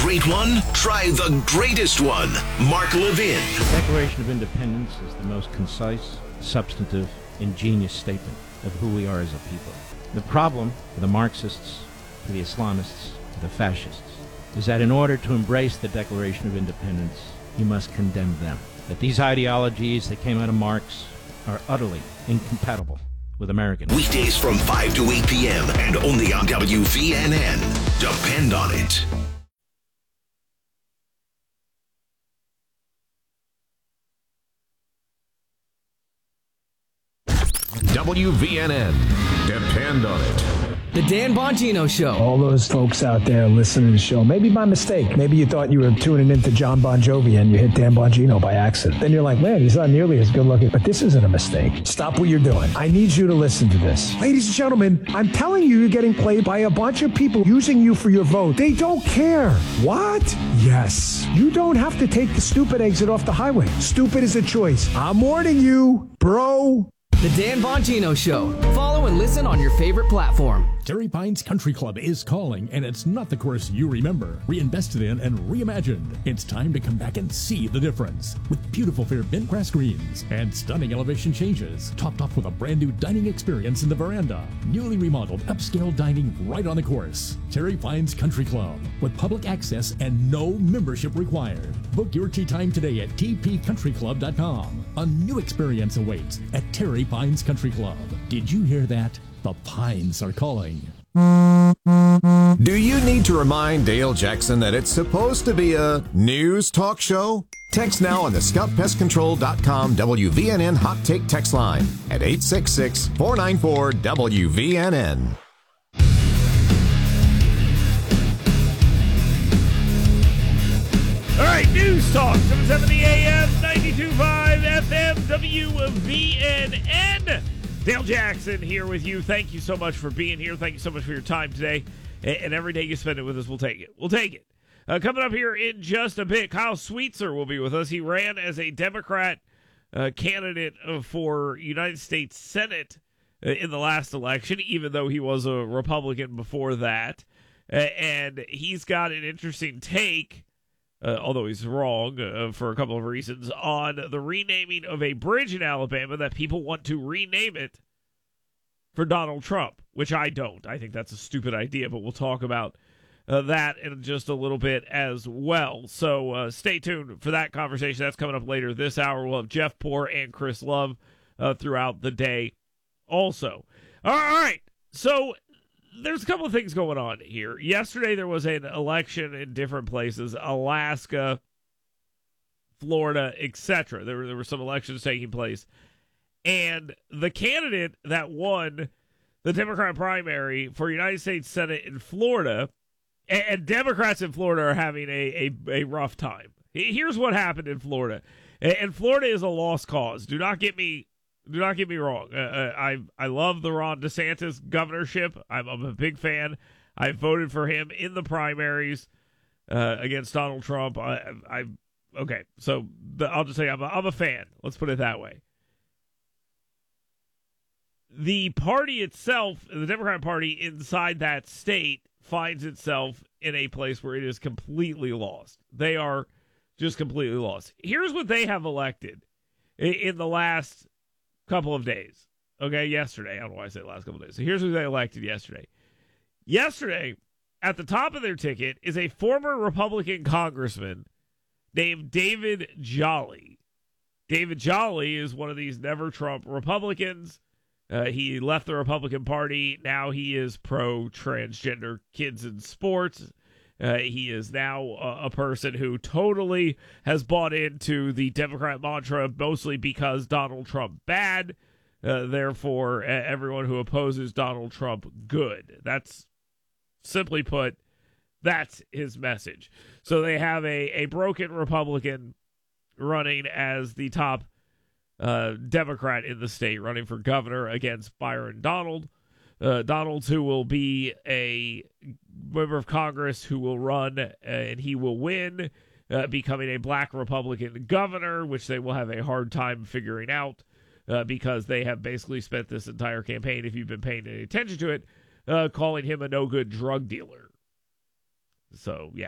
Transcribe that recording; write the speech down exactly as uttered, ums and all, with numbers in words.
great one? Try the greatest one. Mark Levin. The Declaration of Independence is the most concise, substantive, ingenious statement of who we are as a people. The problem for the Marxists, for the Islamists, for the fascists, is that in order to embrace the Declaration of Independence, you must condemn them. That these ideologies that came out of Marx are utterly incompatible with Americans. Weekdays from five to eight p.m. and only on W V N N. Depend on it. W V N N. Depend on it. The Dan Bongino Show. All those folks out there listening to the show, maybe by mistake. Maybe you thought you were tuning into John Bon Jovi and you hit Dan Bongino by accident. Then you're like, man, he's not nearly as good looking. But this isn't a mistake. Stop what you're doing. I need you to listen to this. Ladies and gentlemen, I'm telling you, you're getting played by a bunch of people using you for your vote. They don't care. What? Yes. You don't have to take the stupid exit off the highway. Stupid is a choice. I'm warning you, bro. The Dan Bongino Show. Follow and listen on your favorite platform. Terry Pines Country Club is calling, and it's not the course you remember. Reinvested in and reimagined. It's time to come back and see the difference. With beautiful fair bent grass greens and stunning elevation changes, topped off with a brand new dining experience in the veranda. Newly remodeled upscale dining right on the course. Terry Pines Country Club, with public access and no membership required. Book your tea time today at t p country club dot com. A new experience awaits at Terry Pines Country Club. Did you hear that? The Pines are calling. Do you need to remind Dale Jackson that it's supposed to be a news talk show? Text now on the scout pest control dot com W V N N Hot Take text line at eight six six, four nine four, W V N N. All right, News Talk, seven seventy A M, ninety-two point five F M, W V N N. Dale Jackson here with you. Thank you so much for being here. Thank you so much for your time today. And every day you spend it with us, we'll take it. We'll take it. Uh, coming up here in just a bit, Kyle Sweetser will be with us. He ran as a Democrat uh, candidate for United States Senate uh, in the last election, even though he was a Republican before that. Uh, and he's got an interesting take, Uh, although he's wrong uh, for a couple of reasons, on the renaming of a bridge in Alabama that people want to rename it for Donald Trump, which I don't. I think that's a stupid idea, but we'll talk about uh, that in just a little bit as well. So uh, stay tuned for that conversation. That's coming up later this hour. We'll have Jeff Poor and Chris Love uh, throughout the day also. All right, so there's a couple of things going on here. Yesterday, there was an election in different places, Alaska, Florida, et cetera. There were, there were some elections taking place. And the candidate that won the Democrat primary for United States Senate in Florida, and, and Democrats in Florida are having a, a, a rough time. Here's what happened in Florida. And Florida is a lost cause. Do not get me Do not get me wrong. Uh, I I love the Ron DeSantis governorship. I'm, I'm a big fan. I voted for him in the primaries uh, against Donald Trump. I, I okay. So the, I'll just say I'm a, I'm a fan. Let's put it that way. The party itself, the Democrat Party inside that state, finds itself in a place where it is completely lost. They are just completely lost. Here's what they have elected in, in the last couple of days. Okay, yesterday. I don't know why I say last couple of days. So here's who they elected yesterday. Yesterday, at the top of their ticket is a former Republican congressman named David Jolly. David Jolly is one of these never-Trump Republicans. Uh, he left the Republican Party. Now he is pro-transgender kids in sports. Uh, he is now a, a person who totally has bought into the Democrat mantra, mostly because Donald Trump bad. Uh, therefore, uh, everyone who opposes Donald Trump good. That's, simply put, that's his message. So they have a, a broken Republican running as the top uh, Democrat in the state, running for governor against Byron Donald. Uh, Donald, who will be a member of Congress who will run uh, and he will win, uh, becoming a black Republican governor, which they will have a hard time figuring out uh, because they have basically spent this entire campaign, if you've been paying any attention to it, uh, calling him a no-good drug dealer. So, yeah.